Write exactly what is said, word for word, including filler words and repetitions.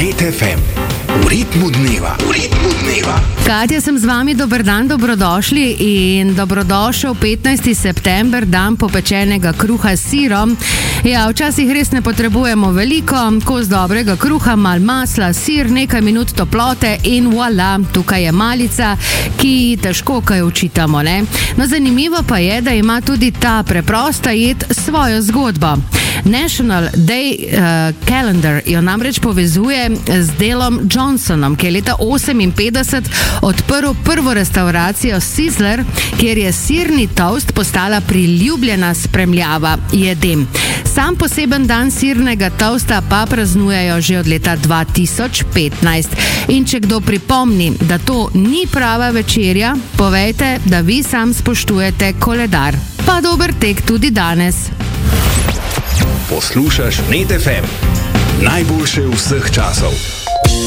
Net ef em, v ritmu dneva, v ritmu dneva. Katja, sem z vami, dober dan, dobrodošli in dobrodošel petnajsti september, dan popečenega kruha s sirom. Ja, včasih res ne potrebujemo veliko, kos dobrega kruha, mal masla, sir, nekaj minut toplote in voilà, tukaj je malica, ki težko kaj učitamo, ne? No, zanimivo pa je, da ima tudi ta preprosta jed svojo zgodbo. National Day uh, Calendar jo namreč povezuje z Delom Johnsonom, ki je leta oseminpetdeset odprl prvo restauracijo Sizzler, kjer je sirni toast postala priljubljena spremljava jedem. Sam poseben dan sirnega toasta pa praznujejo že od leta dva tisoč petnajst. In če kdo pripomni, da to ni prava večerja, povejte, da vi sam spoštujete koledar. Pa dober tek tudi danes. Poslušaš Net ef em, najboljše vseh časov.